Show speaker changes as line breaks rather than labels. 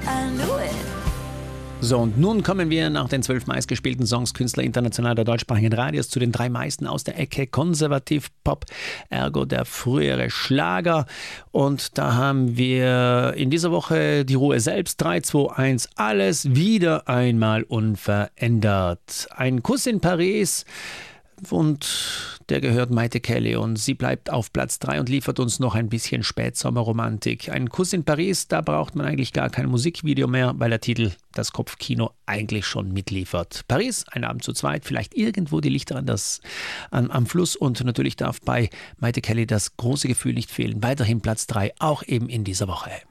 I knew it.
So, und nun kommen wir nach den 12 meistgespielten Songs Künstler international der deutschsprachigen Radios zu den 3 meisten aus der Ecke Konservativ-Pop, ergo der frühere Schlager. Und da haben wir in dieser Woche die Ruhe selbst, 3, 2, 1, alles wieder einmal unverändert. Ein Kuss in Paris. Und der gehört Maite Kelly und sie bleibt auf Platz 3 und liefert uns noch ein bisschen Spätsommerromantik. Ein Kuss in Paris, da braucht man eigentlich gar kein Musikvideo mehr, weil der Titel das Kopfkino eigentlich schon mitliefert. Paris, ein Abend zu zweit, vielleicht irgendwo die Lichter am Fluss und natürlich darf bei Maite Kelly das große Gefühl nicht fehlen. Weiterhin Platz 3, auch eben in dieser Woche.